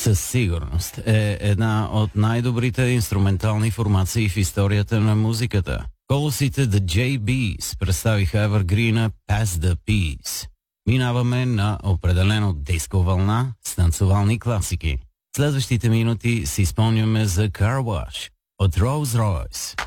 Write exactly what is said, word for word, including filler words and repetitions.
със сигурност е една от най-добрите инструментални формации в историята на музиката. Колосите The джей B's представиха Evergreen Pass the Peace. Минаваме на определено диско вълна с танцовални класики. Следващите минути си спомняме за Car Wash от Rolls Royce.